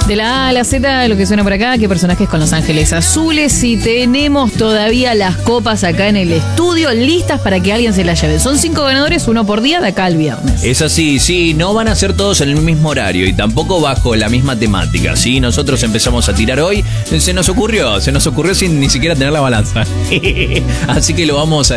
De la A a la Z, lo que suena por acá, ¿qué personajes con Los Ángeles Azules? Y tenemos todavía las copas acá en el estudio, listas para que alguien se las lleve. Son 5 ganadores, uno por día, de acá al viernes. Es así, sí, no van a ser todos en el mismo horario y tampoco bajo la misma temática, ¿sí? Nosotros empezamos a tirar hoy, se nos ocurrió sin ni siquiera tener la balanza. Así que lo vamos a